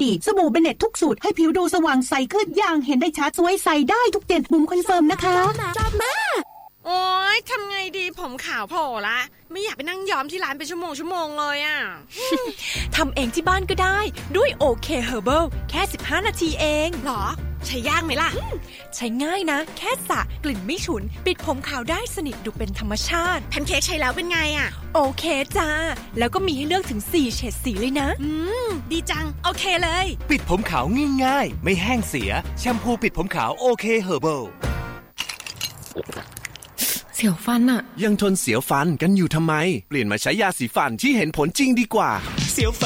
สบู่เบเน็ตทุกสูตรให้ผิวดูสว่างใสขึ้นอย่างเห็นได้ชัดสวยใสได้ทุกเดือนบุ๋มคอนเฟิร์มนะคะชอบมากโอ๊ยทำไงดีผมขาวโผล่ละไม่อยากไปนั่งย้อมที่ร้านเป็นชั่วโมงเลยอ่ะทำเองที่บ้านก็ได้ด้วยโอเคเฮอร์เบิลแค่15นาทีเองหรอใช้ยากไหมล่ะใช้ง่ายนะแค่สระกลิ่นไม่ฉุนปิดผมขาวได้สนิทดูเป็นธรรมชาติแพนเค้กใช้แล้วเป็นไงอ่ะโอเคจ้าแล้วก็มีให้เลือกถึง4เฉดสีเลยนะดีจังโอเคเลยปิดผมขาวง่ายๆไม่แห้งเสียแชมพูปิดผมขาวโอเคเฮอร์เบิลเสียวฟันอะยังทนเสียวฟันกันอยู่ทำไมเปลี่ยนมาใช้ยาสีฟันที่เห็นผลจริงดีกว่าเสียวฟัน